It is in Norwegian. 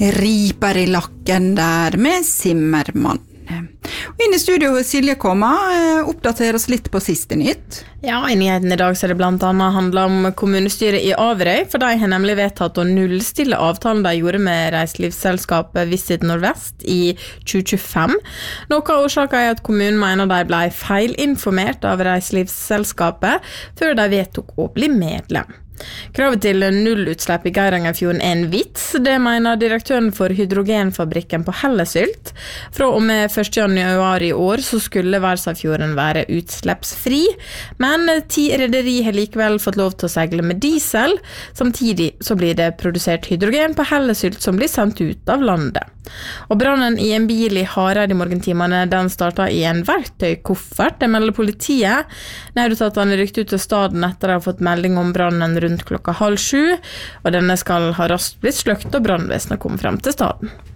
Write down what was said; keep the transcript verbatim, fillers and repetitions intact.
riper i lakken der med Simmermann. Og inn i studio Silje kommer, oppdaterer oss litt på siste nytt. Ja, i nyheten i dag så er det blant annet handler om kommunestyret i Averøy, for de har nemlig vedtatt å nullstille avtalen de gjorde med reiselivsselskapet Visit Nordvest i tjue tjuefem. Noe av årsaken er at kommunen mener de ble feilinformert av reiselivsselskapet før de vedtok å bli medlem. Kravet til nullutslipp i Geirangerfjorden er en vits, det mener direktøren for hydrogenfabrikken på Hellesylt. Fra og med første januar i år så skulle Versafjorden være utslippsfri, men ti rederi har likevel fått lov til å seile med diesel. Samtidig så blir det produsert hydrogen på Hellesylt som blir sendt ut av landet. Og brannen i en bil i Hareid i morgentimene, den startet i en verktøykoffert, det melder politiet. Nødetatene rykte ut til staden etter å ha fått melding om brannen rundt klokka halv sju, og denne skal ha raskt blitt sløkt og brannvesenet kom frem til staden.